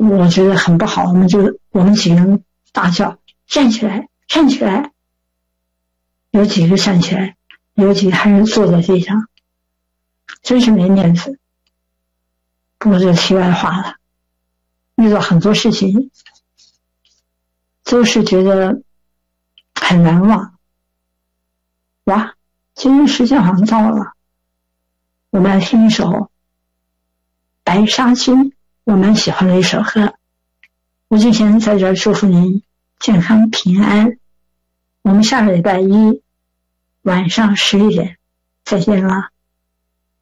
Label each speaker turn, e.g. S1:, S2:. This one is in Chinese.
S1: 我觉得很不好，我们几个人大叫站起来，站起来。有几个站起来，有几个还是坐在地上，真是没面子。不过这题外话了，遇到很多事情都是觉得很难忘。哇，今天时间好像到了，我们来听一首《白纱巾》，我蛮喜欢的一首歌。吴敬贤在这儿祝福您健康平安。我们下个礼拜一晚上11点再见啦。